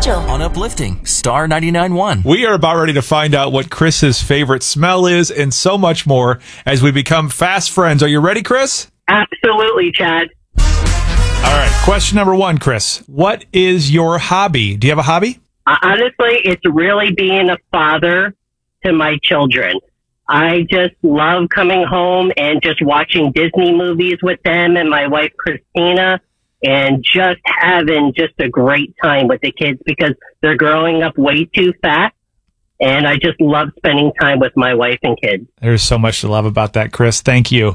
schedule. On Uplifting, Star 99.1. We are about ready to find out what Chris's favorite smell is and so much more as we become fast friends. Are you ready, Chris? Absolutely, Chad. All right. Question number 1, Chris. What is your hobby? Do you have a hobby? Honestly, it's really being a father to my children. I just love coming home and just watching Disney movies with them and my wife, Christina, and just having just a great time with the kids because they're growing up way too fast. And I just love spending time with my wife and kids. There's so much to love about that, Chris. Thank you.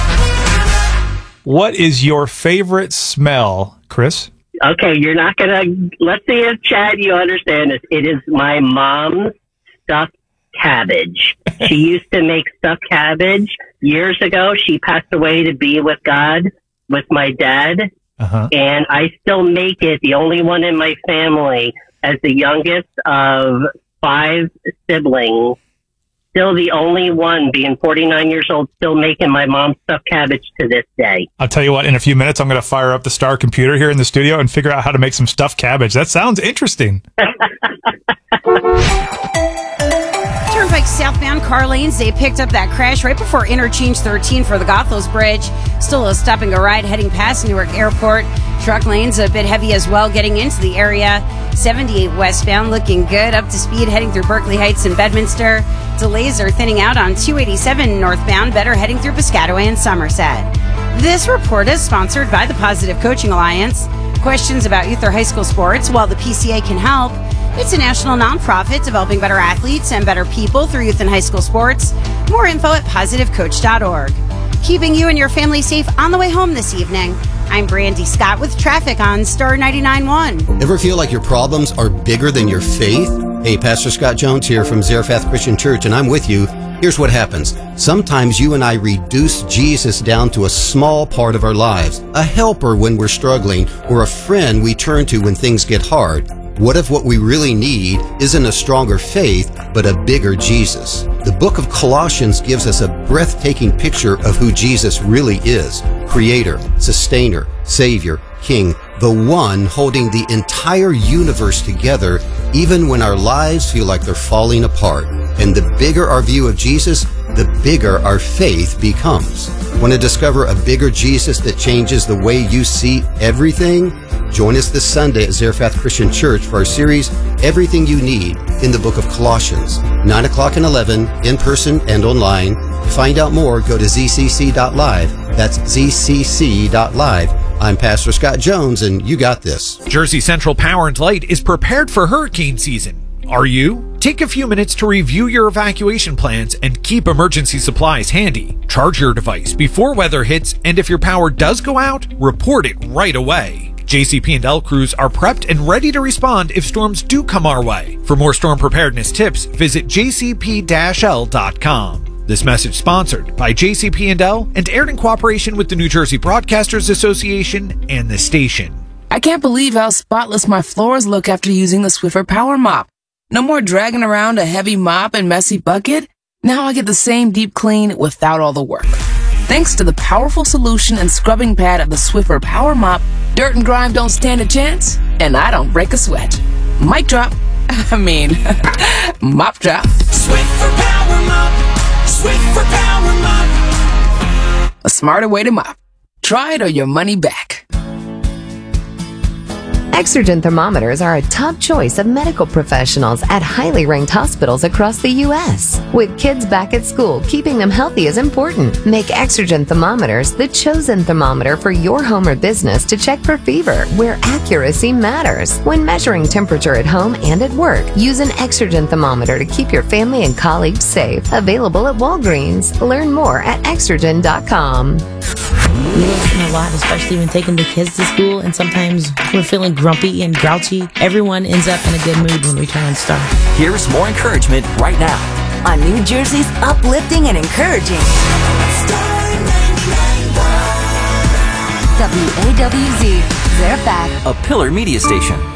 What is your favorite smell, Chris? Okay, you're not going to... Let's see if, Chad, you understand this. It is my mom's stuffed cabbage. She used to make stuffed cabbage years ago. She passed away to be with God with my dad. And I still make it, the only one in my family, as the youngest of 5 siblings. Still the only one, being 49 years old, still making my mom's stuffed cabbage to this day. I'll tell you what, in a few minutes, I'm going to fire up the Star computer here in the studio and figure out how to make some stuffed cabbage. That sounds interesting. Turnpike southbound car lanes, they picked up that crash right before interchange 13 for the Gothels Bridge. Still a stop and go ride heading past Newark Airport. Truck lanes a bit heavy as well getting into the area. 78 westbound looking good, up to speed heading through Berkeley Heights and Bedminster. Delays are thinning out on 287 northbound, better heading through Piscataway and Somerset. This report is sponsored by the Positive Coaching Alliance. Questions about youth or high school sports? Well, the PCA can help. It's a national nonprofit developing better athletes and better people through youth and high school sports. More info at positivecoach.org. Keeping you and your family safe on the way home this evening. I'm Brandy Scott with traffic on Star 99.1. Ever feel like your problems are bigger than your faith? Hey, Pastor Scott Jones here from Zarephath Christian Church, and I'm with you. Here's what happens. Sometimes you and I reduce Jesus down to a small part of our lives, a helper when we're struggling, or a friend we turn to when things get hard. What if what we really need isn't a stronger faith, but a bigger Jesus? The book of Colossians gives us a breathtaking picture of who Jesus really is. Creator, sustainer, savior, king, the one holding the entire universe together, even when our lives feel like they're falling apart. And the bigger our view of Jesus, the bigger our faith becomes. Want to discover a bigger Jesus that changes the way you see everything? Join us this Sunday at Zarephath Christian Church for our series, Everything You Need in the Book of Colossians, 9 o'clock and 11, in person and online. To find out more, go to zcc.live. That's zcc.live. I'm Pastor Scott Jones, and you got this. Jersey Central Power and Light is prepared for hurricane season. Are you? Take a few minutes to review your evacuation plans and keep emergency supplies handy. Charge your device before weather hits, and if your power does go out, report it right away. JCP&L crews are prepped and ready to respond if storms do come our way. For more storm preparedness tips, visit jcp-l.com. This message sponsored by JCP&L and aired in cooperation with the New Jersey Broadcasters Association and the station. I can't believe how spotless my floors look after using the Swiffer Power Mop. No more dragging around a heavy mop and messy bucket. Now I get the same deep clean without all the work. Thanks to the powerful solution and scrubbing pad of the Swiffer Power Mop, dirt and grime don't stand a chance, and I don't break a sweat. Mic drop. Mop drop. Swiffer Power Mop. Swiffer Power Mop. A smarter way to mop. Try it or your money back. Exergen thermometers are a top choice of medical professionals at highly ranked hospitals across the U.S. With kids back at school, keeping them healthy is important. Make Exergen thermometers the chosen thermometer for your home or business to check for fever, where accuracy matters. When measuring temperature at home and at work, use an Exergen thermometer to keep your family and colleagues safe. Available at Walgreens. Learn more at Exergen.com. We listen a lot, especially when taking the kids to school, and sometimes we're feeling grumpy and grouchy. Everyone ends up in a good mood when we turn on Star. Here's more encouragement right now on New Jersey's uplifting and encouraging Star 99.1 WAWZ, Zarephath, a Pillar Media station.